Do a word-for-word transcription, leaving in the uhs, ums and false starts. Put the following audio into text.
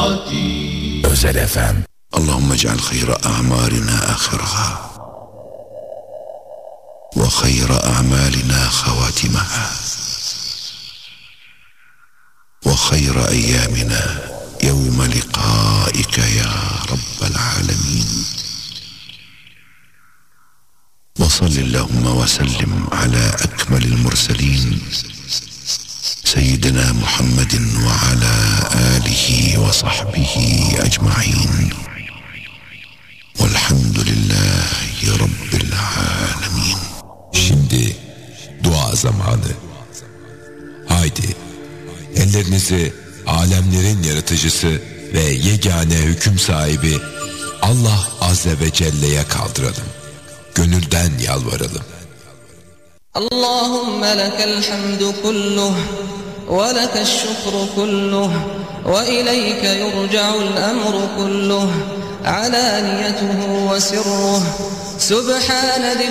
Özel F M. اللهم اجعل خير أعمارنا آخرها وخير أعمالنا خواتمها وخير أيامنا يوم لقائك يا رب العالمين. وصل اللهم وسلم على أكمل المرسلين سيدنا محمد وعلى آله وصحبه أجمعين والحمد لله رب العالمين. Şimdi dua zamanı. Haydi ellerinizi alemlerin yaratıcısı ve yegane hüküm sahibi Allah Azze ve Celle'ye kaldıralım. Gönülden yalvaralım. Allahümme lekel hamdu kulluh ve lekel şükru kulluh ve ileyke yurca'ul emru kulluh alaniyetuhu ve sirruh subhane